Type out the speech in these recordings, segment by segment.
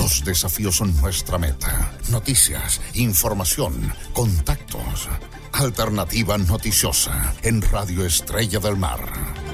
Los desafíos son nuestra meta. Noticias, información, contactos. Alternativa Noticiosa en Radio Estrella del Mar.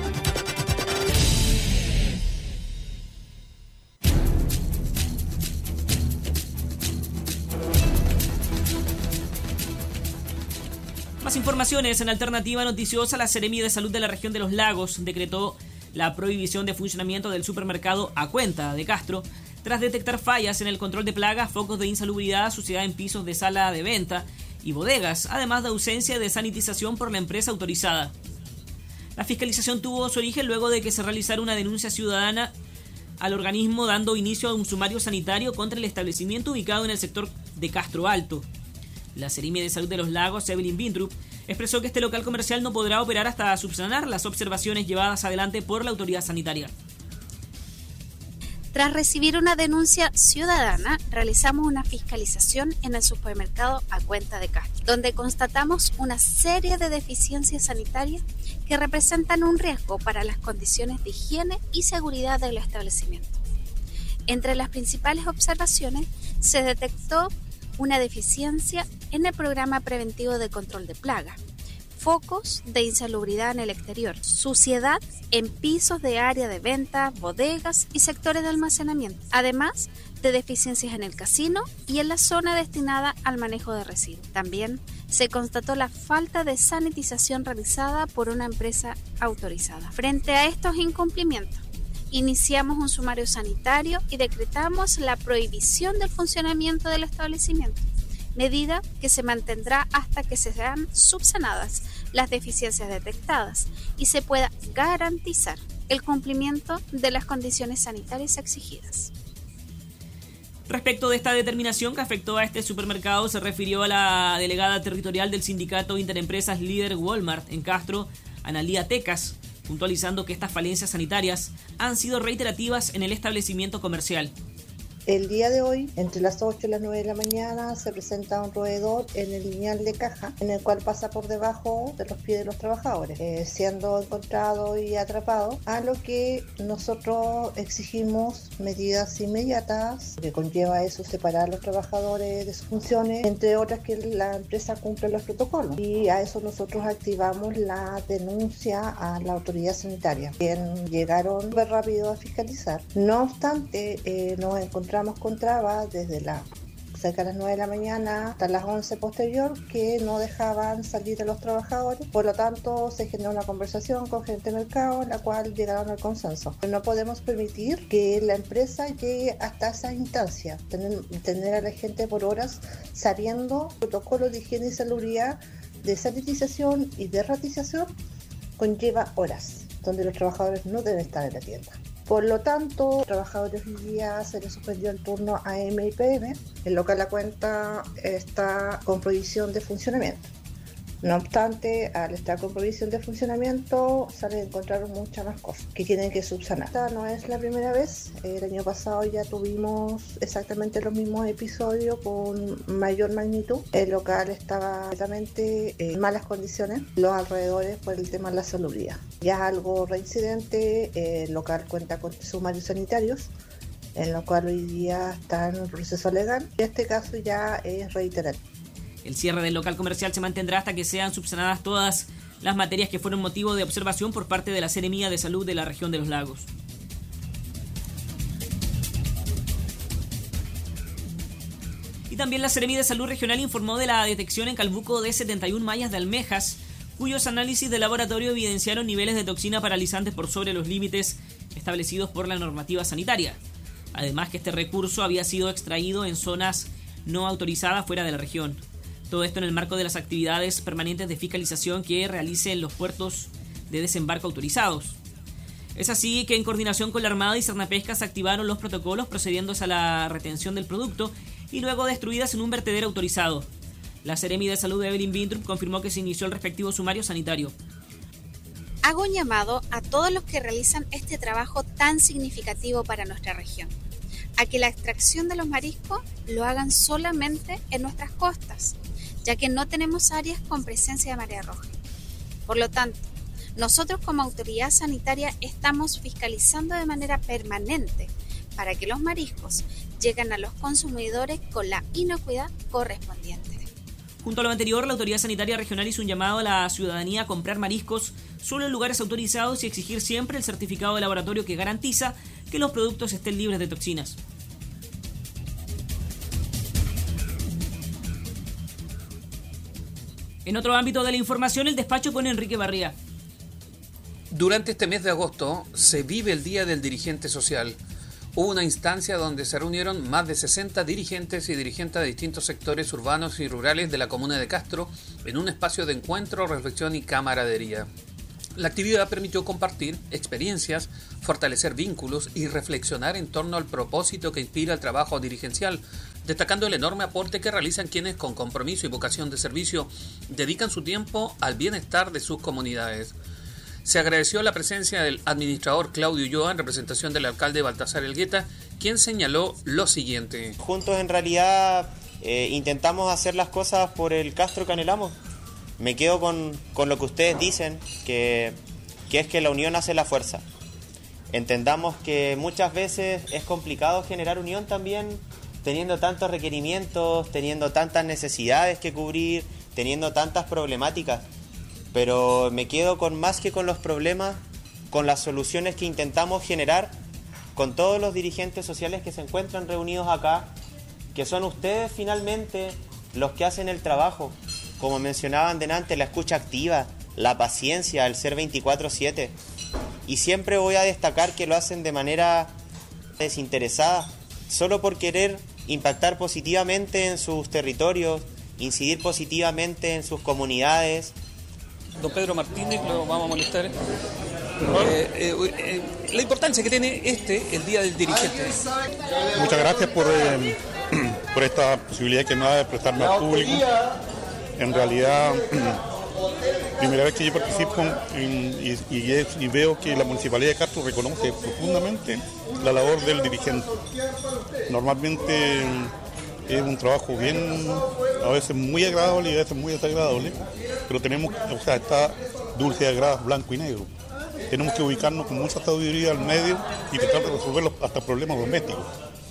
Más informaciones en Alternativa Noticiosa. La Seremi de Salud de la región de Los Lagos decretó la prohibición de funcionamiento del supermercado A Cuenta de Castro tras detectar fallas en el control de plagas, focos de insalubridad, suciedad en pisos de sala de venta y bodegas, además de ausencia de sanitización por la empresa autorizada. La fiscalización tuvo su origen luego de que se realizara una denuncia ciudadana al organismo, dando inicio a un sumario sanitario contra el establecimiento ubicado en el sector de Castro Alto. La Seremi de Salud de Los Lagos, Evelyn Bindrup, expresó que este local comercial no podrá operar hasta subsanar las observaciones llevadas adelante por la autoridad sanitaria. Tras recibir una denuncia ciudadana, realizamos una fiscalización en el supermercado A Cuenta de Castro, donde constatamos una serie de deficiencias sanitarias que representan un riesgo para las condiciones de higiene y seguridad del establecimiento. Entre las principales observaciones se detectó una deficiencia en el programa preventivo de control de plagas, focos de insalubridad en el exterior, suciedad en pisos de área de venta, bodegas y sectores de almacenamiento, además de deficiencias en el casino y en la zona destinada al manejo de residuos. También se constató la falta de sanitización realizada por una empresa autorizada. Frente a estos incumplimientos, iniciamos un sumario sanitario y decretamos la prohibición del funcionamiento del establecimiento, medida que se mantendrá hasta que se sean subsanadas las deficiencias detectadas y se pueda garantizar el cumplimiento de las condiciones sanitarias exigidas. Respecto de esta determinación que afectó a este supermercado, se refirió a la delegada territorial del sindicato Interempresas Líder Walmart en Castro, Analía Tecas, puntualizando que estas falencias sanitarias han sido reiterativas en el establecimiento comercial. El día de hoy, entre las 8 y las 9 de la mañana, se presenta un roedor en el lineal de caja, en el cual pasa por debajo de los pies de los trabajadores, siendo encontrado y atrapado, a lo que nosotros exigimos medidas inmediatas, que conlleva eso separar a los trabajadores de sus funciones, entre otras que la empresa cumpla los protocolos. Y a eso nosotros activamos la denuncia a la autoridad sanitaria, quien llegaron súper rápido a fiscalizar. No obstante, nos encontramos con trabas desde cerca de las 9 de la mañana hasta las 11 posterior que no dejaban salir a los trabajadores. Por lo tanto, se generó una conversación con gente de mercado en la cual llegaron al consenso. No podemos permitir que la empresa llegue hasta esa instancia, tener a la gente por horas sabiendo protocolos de higiene y salubridad, de sanitización y de ratización conlleva horas, donde los trabajadores no deben estar en la tienda. Por lo tanto, trabajadores hoy día se les suspendió el turno AM y PM. El local A Cuenta está con prohibición de funcionamiento. No obstante, al estar con prohibición de funcionamiento, sale a encontrar muchas más cosas que tienen que subsanar. Esta no es la primera vez. El año pasado ya tuvimos exactamente los mismos episodios con mayor magnitud. El local estaba completamente en malas condiciones, los alrededores por el tema de la salubridad. Ya es algo reincidente. El local cuenta con sumarios sanitarios, en lo cual hoy día está en un proceso legal. Y este caso ya es reiterativo. El cierre del local comercial se mantendrá hasta que sean subsanadas todas las materias que fueron motivo de observación por parte de la Seremi de Salud de la región de Los Lagos. Y también la Seremi de Salud Regional informó de la detección en Calbuco de 71 mallas de almejas, cuyos análisis de laboratorio evidenciaron niveles de toxina paralizantes por sobre los límites establecidos por la normativa sanitaria. Además que este recurso había sido extraído en zonas no autorizadas fuera de la región. Todo esto en el marco de las actividades permanentes de fiscalización que realicen los puertos de desembarco autorizados. Es así que en coordinación con la Armada y Cernapesca se activaron los protocolos procediéndose a la retención del producto y luego destruidas en un vertedero autorizado. La Seremi de Salud de Evelyn Bindrup confirmó que se inició el respectivo sumario sanitario. Hago un llamado a todos los que realizan este trabajo tan significativo para nuestra región, a que la extracción de los mariscos lo hagan solamente en nuestras costas, ya que no tenemos áreas con presencia de marea roja. Por lo tanto, nosotros como autoridad sanitaria estamos fiscalizando de manera permanente para que los mariscos lleguen a los consumidores con la inocuidad correspondiente. Junto a lo anterior, la Autoridad Sanitaria Regional hizo un llamado a la ciudadanía a comprar mariscos solo en lugares autorizados y exigir siempre el certificado de laboratorio que garantiza que los productos estén libres de toxinas. En otro ámbito de la información, el despacho pone Enrique Barría. Durante este mes de agosto se vive el Día del Dirigente Social. Hubo una instancia donde se reunieron más de 60 dirigentes y dirigentes de distintos sectores urbanos y rurales de la comuna de Castro en un espacio de encuentro, reflexión y camaradería. La actividad permitió compartir experiencias, fortalecer vínculos y reflexionar en torno al propósito que inspira el trabajo dirigencial, destacando el enorme aporte que realizan quienes con compromiso y vocación de servicio dedican su tiempo al bienestar de sus comunidades. Se agradeció la presencia del administrador Claudio Ulloa en representación del alcalde Baltasar Elgueta, quien señaló lo siguiente. Juntos en realidad intentamos hacer las cosas por el Castro que anhelamos. Me quedo con lo que ustedes dicen, que es que la unión hace la fuerza. Entendamos que muchas veces es complicado generar unión también, teniendo tantos requerimientos, teniendo tantas necesidades que cubrir, teniendo tantas problemáticas. Pero me quedo con más que con los problemas, con las soluciones que intentamos generar con todos los dirigentes sociales que se encuentran reunidos acá, que son ustedes finalmente los que hacen el trabajo. Como mencionaban delante, la escucha activa, la paciencia, el ser 24/7. Y siempre voy a destacar que lo hacen de manera desinteresada, solo por querer impactar positivamente en sus territorios, incidir positivamente en sus comunidades. Don Pedro Martínez, lo vamos a molestar. La importancia que tiene el Día del Dirigente. Muchas gracias por esta posibilidad que me da de prestarme al público. En realidad, primera vez que yo participo y veo que la Municipalidad de Castro reconoce profundamente la labor del dirigente. Normalmente es un trabajo bien, a veces muy agradable y a veces muy desagradable, pero está dulce de grados blanco y negro. Tenemos que ubicarnos con mucha sabiduría al medio y tratar de resolver hasta problemas domésticos.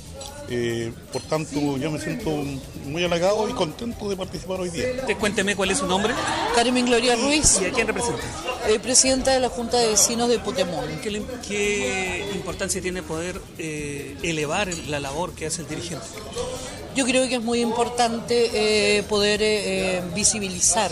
Por tanto, yo me siento muy halagado y contento de participar hoy día. Cuénteme cuál es su nombre. Carmen Gloria Ruiz. ¿Y a quién representa? Presidenta de la Junta de Vecinos de Putemón. ¿Qué importancia tiene poder elevar la labor que hace el dirigente? Yo creo que es muy importante poder visibilizar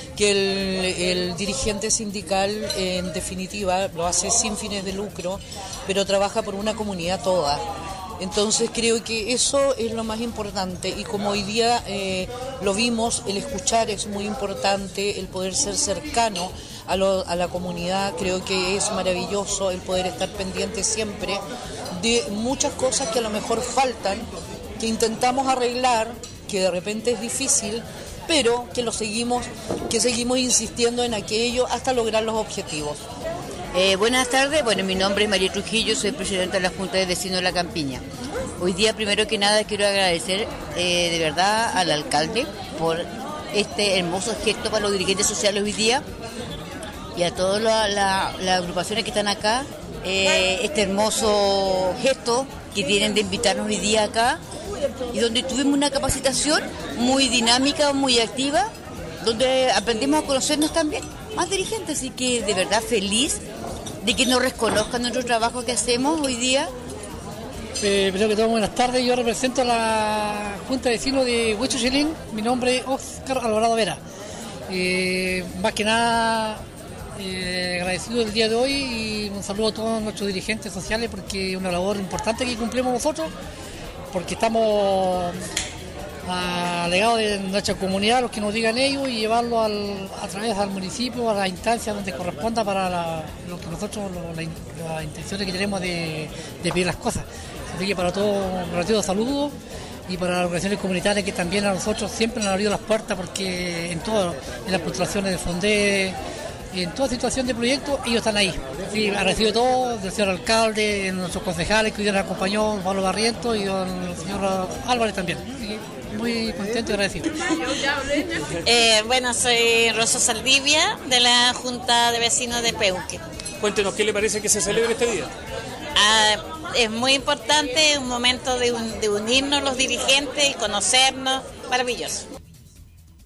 que el dirigente sindical, en definitiva, lo hace sin fines de lucro, pero trabaja por una comunidad toda. Entonces creo que eso es lo más importante y como hoy día lo vimos, el escuchar es muy importante, el poder ser cercano a la comunidad, creo que es maravilloso el poder estar pendiente siempre de muchas cosas que a lo mejor faltan, que intentamos arreglar, que de repente es difícil, pero que seguimos insistiendo en aquello hasta lograr los objetivos. Buenas tardes, mi nombre es María Trujillo, soy presidenta de la Junta de Vecinos de la Campiña. Hoy día, primero que nada, quiero agradecer de verdad al alcalde por este hermoso gesto para los dirigentes sociales hoy día y a todas las agrupaciones que están acá, este hermoso gesto que tienen de invitarnos hoy día acá y donde tuvimos una capacitación muy dinámica, muy activa, donde aprendimos a conocernos también más dirigentes, así que de verdad feliz de que nos reconozcan nuestro trabajo que hacemos hoy día. Primero que todo, buenas tardes, yo represento a la Junta de Vecinos de Huecho-Chilín, mi nombre es Óscar Alvarado Vera. Más que nada agradecido del día de hoy y un saludo a todos nuestros dirigentes sociales porque es una labor importante que cumplimos nosotros, porque estamos alegado de nuestra comunidad, los que nos digan ellos, y llevarlo a través del municipio, a las instancias donde corresponda para lo que nosotros, las intenciones que tenemos de pedir las cosas. Así que para todos, un ratito saludos, y para las organizaciones comunitarias que también a nosotros siempre nos han abierto las puertas, porque en las postulaciones de FONDE, en toda situación de proyecto, ellos están ahí. Y agradecido de todo, del señor alcalde, de nuestros concejales que hoy día nos acompañó, Pablo Barrientos, y el señor Álvarez también. Muy contento y agradecido. Soy Rosa Saldivia, de la Junta de Vecinos de Peuque. Cuéntenos, ¿qué le parece que se celebre este día? es muy importante, un momento de unirnos los dirigentes y conocernos, maravilloso.